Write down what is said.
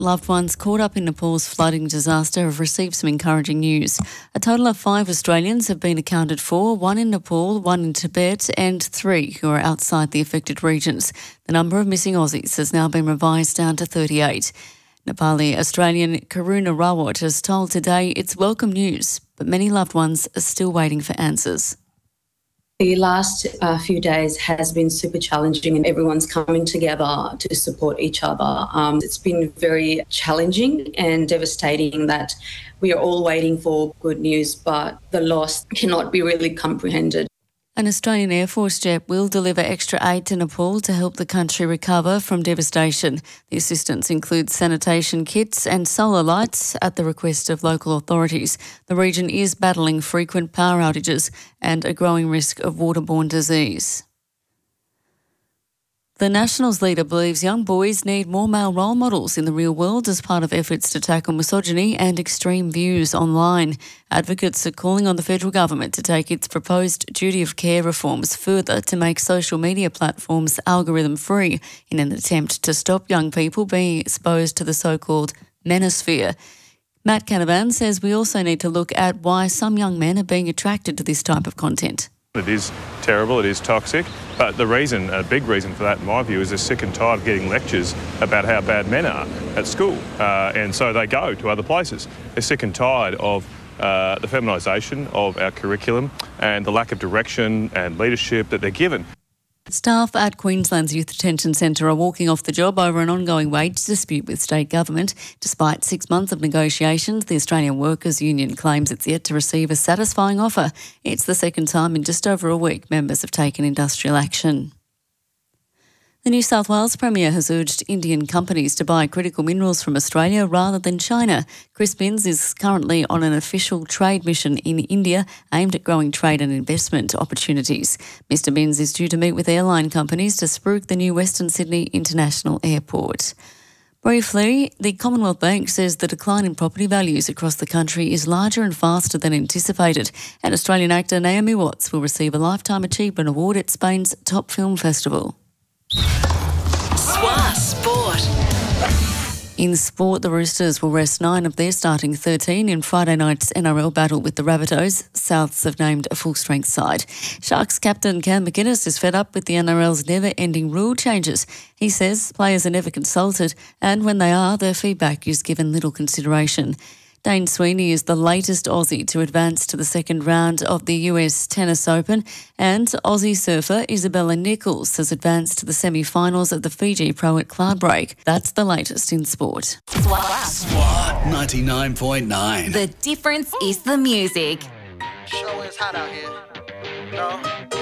Loved ones caught up in Nepal's flooding disaster have received some encouraging news. A total of 5 Australians have been accounted for, 1 in Nepal, 1 in Tibet and 3 who are outside the affected regions. The number of missing Aussies has now been revised down to 38. Nepali Australian Karuna Rawat has told Today it's welcome news, but many loved ones are still waiting for answers. The last few days has been super challenging and everyone's coming together to support each other. It's been very challenging and devastating that we are all waiting for good news, but the loss cannot be really comprehended. An Australian Air Force jet will deliver extra aid to Nepal to help the country recover from devastation. The assistance includes sanitation kits and solar lights at the request of local authorities. The region is battling frequent power outages and a growing risk of waterborne disease. The Nationals leader believes young boys need more male role models in the real world as part of efforts to tackle misogyny and extreme views online. Advocates are calling on the federal government to take its proposed duty of care reforms further to make social media platforms algorithm-free in an attempt to stop young people being exposed to the so-called manosphere. Matt Canavan says we also need to look at why some young men are being attracted to this type of content. It is terrible, it is toxic, but the reason, a big reason for that in my view, is they're sick and tired of getting lectures about how bad men are at school, and so they go to other places. They're sick and tired of the feminisation of our curriculum and the lack of direction and leadership that they're given. Staff at Queensland's Youth Detention Centre are walking off the job over an ongoing wage dispute with state government. Despite 6 months of negotiations, the Australian Workers' Union claims it's yet to receive a satisfying offer. It's the second time in just over a week members have taken industrial action. The New South Wales Premier has urged Indian companies to buy critical minerals from Australia rather than China. Chris Binns is currently on an official trade mission in India aimed at growing trade and investment opportunities. Mr Binns is due to meet with airline companies to spruik the new Western Sydney International Airport. Briefly, the Commonwealth Bank says the decline in property values across the country is larger and faster than anticipated, and Australian actor Naomi Watts will receive a Lifetime Achievement Award at Spain's top film festival. Sport. In sport, the Roosters will rest 9 of their starting 13 in Friday night's NRL battle with the Rabbitohs. Souths have named a full-strength side. Sharks captain Cam McInnes is fed up with the NRL's never-ending rule changes. He says players are never consulted, and when they are, their feedback is given little consideration. Dane Sweeney is the latest Aussie to advance to the second round of the US Tennis Open, and Aussie surfer Isabella Nichols has advanced to the semi-finals of the Fiji Pro at Cloudbreak. That's the latest in sport. Swat 99.9. The difference is the music. Show is hot out here. No.